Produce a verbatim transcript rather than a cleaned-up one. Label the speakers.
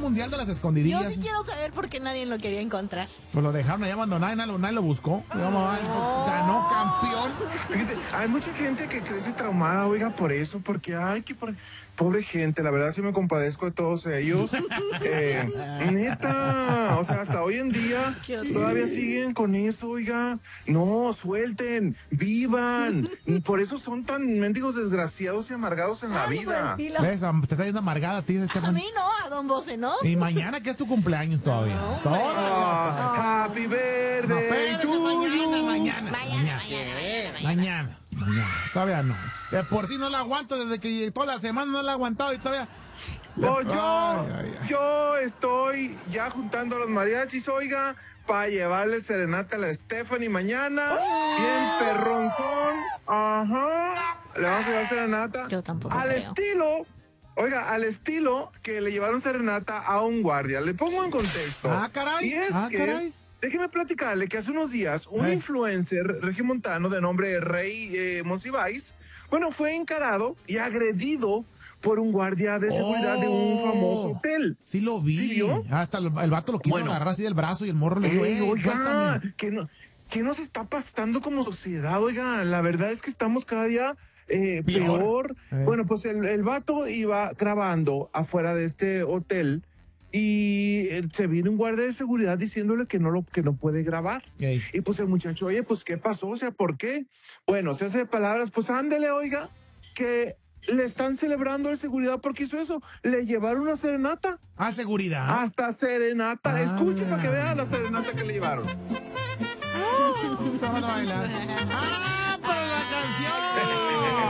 Speaker 1: mundial de las escondidillas.
Speaker 2: Yo sí quiero saber por qué nadie lo quería encontrar.
Speaker 1: Pues lo dejaron ahí abandonado y nadie, nadie lo buscó. Digamos, ay, ganó campeón.
Speaker 3: Fíjense, hay mucha gente que crece traumada, oiga, por eso, porque, ay, que por... pobre gente, la verdad sí me compadezco de todos ellos. Eh, neta, o sea, hasta hoy en día todavía siguen con eso, oiga. No, suelten, vivan. Por eso son tan mendigos desgraciados y amargados en la
Speaker 2: Algo
Speaker 3: vida.
Speaker 2: por el estilo.
Speaker 1: ¿Ves? Te está yendo amargada a ti,
Speaker 2: A
Speaker 1: Estefan.
Speaker 2: mí no, a don Bose, ¿no?
Speaker 1: Y mañana que es tu cumpleaños todavía.
Speaker 2: No,
Speaker 1: Todavía.
Speaker 3: Ah, happy
Speaker 1: No,
Speaker 3: birthday
Speaker 1: espérese,
Speaker 3: to
Speaker 1: mañana,
Speaker 3: you.
Speaker 1: mañana,
Speaker 2: Mañana,
Speaker 1: mañana.
Speaker 2: mañana, mañana.
Speaker 1: Mañana, mañana. Todavía no. De por sí no la aguanto desde que toda la semana no la he aguantado y todavía.
Speaker 3: Oh, yo,
Speaker 1: Ay, ay, ay.
Speaker 3: yo estoy ya juntando a los mariachis, oiga, para llevarle serenata a la Stephanie mañana. Bien perronzón. Ajá. Le vamos a llevar serenata.
Speaker 2: Yo tampoco
Speaker 3: Al
Speaker 2: creo.
Speaker 3: estilo, oiga, al estilo que le llevaron serenata a un guardia. Le pongo en contexto.
Speaker 1: Ah, caray.
Speaker 3: Y es
Speaker 1: Ah,
Speaker 3: que,
Speaker 1: caray.
Speaker 3: déjeme platicarle que hace unos días un
Speaker 1: Eh.
Speaker 3: influencer regimontano de nombre Rey eh, Monsiváis, bueno, fue encarado y agredido por un guardia de seguridad de un
Speaker 1: Oh.
Speaker 3: famoso hotel.
Speaker 1: Sí lo vi.
Speaker 3: ¿Sí vio?
Speaker 1: Hasta el, el vato lo quiso
Speaker 3: Bueno.
Speaker 1: agarrar así del brazo y el morro le dijo,
Speaker 3: Ey,
Speaker 1: "Ey,
Speaker 3: oiga,
Speaker 1: suéltame".
Speaker 3: ¿qué, no, ¿qué nos está pasando como sociedad? Oiga, la verdad es que estamos cada día eh,
Speaker 1: Peor.
Speaker 3: peor.
Speaker 1: Eh.
Speaker 3: Bueno, pues el, el vato iba grabando afuera de este hotel y eh, se viene un guardia de seguridad diciéndole que no lo que no puede grabar.
Speaker 1: Ey.
Speaker 3: Y pues el muchacho, oye, pues ¿qué pasó? O sea, ¿por qué? Bueno, se hace de palabras, pues ándele, oiga, que le están celebrando de seguridad porque hizo eso. Le llevaron una serenata.
Speaker 1: Ah, seguridad.
Speaker 3: Hasta serenata.
Speaker 1: Ah.
Speaker 3: Escuche para que vea la serenata que le llevaron.
Speaker 1: Vamos a bailar. ¡Ah, para la canción!